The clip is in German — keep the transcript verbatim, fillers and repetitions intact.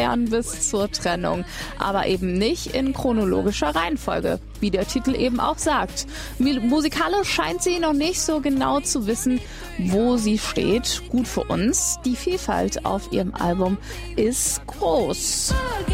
feiern bis zur Trennung, aber eben nicht in chronologischer Reihenfolge, wie der Titel eben auch sagt. Musikalisch scheint sie noch nicht so genau zu wissen, wo sie steht. Gut für uns, die Vielfalt auf ihrem Album ist groß.